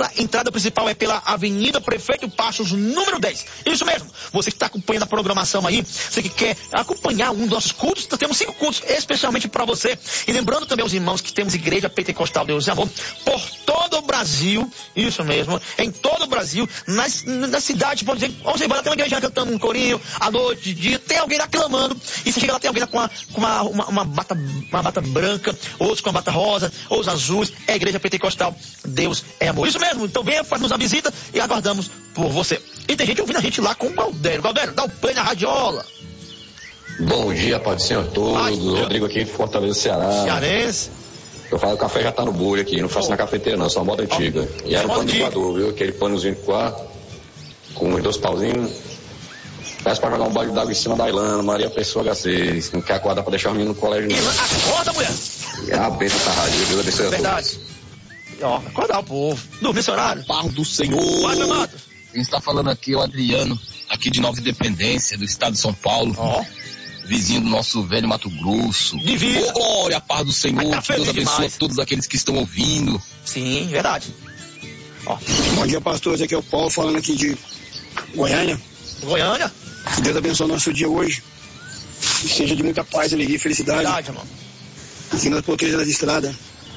nossa entrada principal é pela Avenida Prefeito Passos, número 10. Isso mesmo. Você que está acompanhando a programação aí, você que quer acompanhar um dos nossos cultos, nós temos 5 cultos especialmente para você. E lembrando também aos irmãos que temos Igreja Pentecostal Deus e Amor por todo o Brasil, isso mesmo, em todo o Brasil, nas cidades, por exemplo, onde você vai lá, tem uma igreja cantando um corinho, à noite, de dia, tem alguém lá clamando, e você chega lá, tem alguém lá com uma bata branca, outros com uma bata rosa, ou os azuis, é a Igreja Pentecostal Deus é Amor. Isso mesmo, então venha, faz-nos a visita e aguardamos por você. E tem gente ouvindo a gente lá com o Galdério. Galdério, dá o play na radiola. Bom dia, Pai do Senhor a todos. Rodrigo aqui de Fortaleza, Ceará. Cearense. Eu falo, o café já tá no bolho aqui, não faço na cafeteira não, só moda antiga. E era um pano de coador, viu? Aquele panozinho de coar, com os 2 pauzinhos. Peço pra jogar um balde d'água em cima da Ilana, Maria Pessoa HC. Não quer acordar pra deixar o menino no colégio não. Acorda, mulher! É a bênção da rádio, Deus abençoe a todos. Verdade. Ó, acordar o povo. Dormir esse horário. Paz do Senhor. Vai, meu mato. Quem está falando aqui é o Adriano, aqui de Nova Independência, do estado de São Paulo. Ó. Vizinho do nosso velho Mato Grosso. Divina. Oh, glória, a paz do Senhor. Tá que Deus abençoe demais. Todos aqueles que estão ouvindo. Sim, verdade. Ó. Bom dia, pastor. Aqui é o Paulo falando aqui de Goiânia. Goiânia? Que Deus abençoe o nosso dia hoje. Que seja de muita paz, alegria e felicidade. Verdade, irmão. Aqui nas porqueiras das estradas.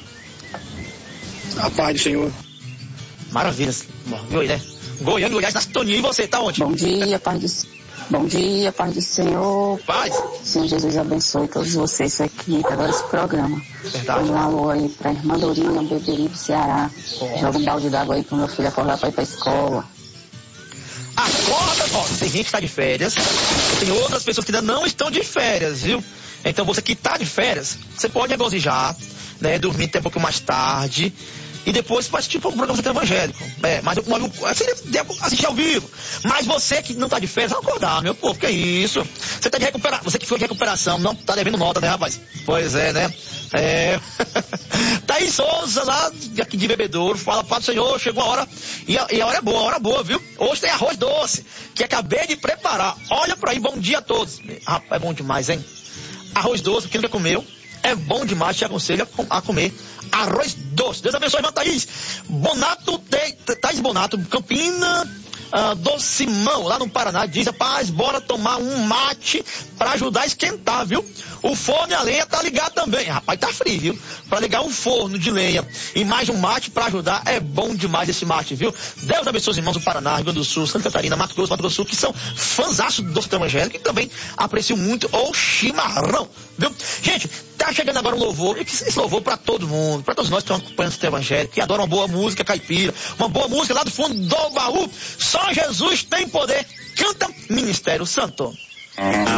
A paz do Senhor. Maravilha. Viu aí, né? Goiânia, Goiás, na sintonia. E você, tá onde? Bom dia, paz do Senhor. Paz. Senhor Jesus abençoe todos vocês aqui, agora esse programa. Verdade. Um alô aí pra irmã Dorinha, Beberibe, Ceará. Joga um balde d'água aí pro meu filho acordar pra ir pra escola. Acorda, ó, tem gente que tá de férias, tem outras pessoas que ainda não estão de férias, viu? Então você que tá de férias, você pode regozijar, né, dormir até um pouco mais tarde, e depois faz tipo um programa evangélico, né? Mas você deve assistir ao vivo. Mas você que não tá de férias, vai acordar, meu povo, que é isso? Você tá de recuperação, você que foi de recuperação, não tá devendo nota, né, rapaz? Pois é, né? Thaís Souza, lá aqui de Bebedouro, fala, Pai do Senhor, chegou a hora, e a hora é boa, viu? Hoje tem arroz doce, que acabei de preparar. Olha pra aí, bom dia a todos. Rapaz, é bom demais, hein? Arroz doce, quem nunca comeu, é bom demais, te aconselho a comer arroz doce. Deus abençoe, irmã Thaís. Thaís Bonato, Campina do Simão, lá no Paraná, diz, rapaz, bora tomar um mate pra ajudar a esquentar, viu? O forno e a lenha tá ligado também. Rapaz, tá frio, viu? Pra ligar um forno de lenha e mais um mate pra ajudar, é bom demais esse mate, viu? Deus abençoe os irmãos do Paraná, Rio Grande do Sul, Santa Catarina, Mato Grosso do Sul, que são fãzaços do sistema evangélico e também apreciam muito o chimarrão, viu? Gente, tá chegando agora um louvor, e esse louvor pra todo mundo, pra todos nós que estão acompanhando o sistema evangélico, que adoram uma boa música caipira, uma boa música lá do fundo do baú. Só Jesus tem poder. Canta Ministério Santo.